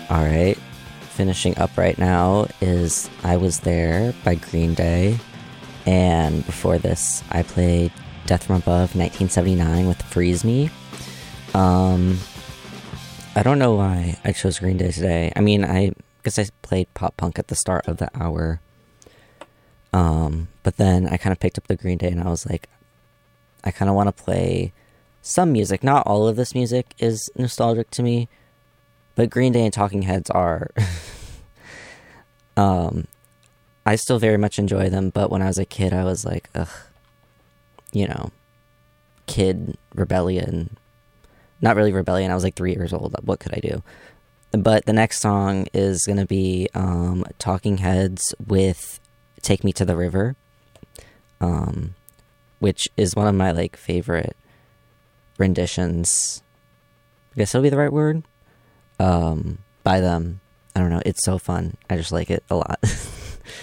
Alright, finishing up right now is I Was There by Green Day. And before this, I played Death from Above 1979 with Freeze Me. I don't know why I chose Green Day today. I mean, I guess I played pop punk at the start of the hour. But then I kind of picked up the Green Day and I was like, I kind of want to play some music. Not all of this music is nostalgic to me, but Green Day and Talking Heads are. I still very much enjoy them, but when I was a kid, I was like, ugh, kid rebellion. Not really rebellion, I was like 3 years old. What could I do? But the next song is going to be Talking Heads with Take Me to the River, which is one of my like favorite renditions. I guess that'll be the right word. By them. I don't know. It's so fun. I just like it a lot.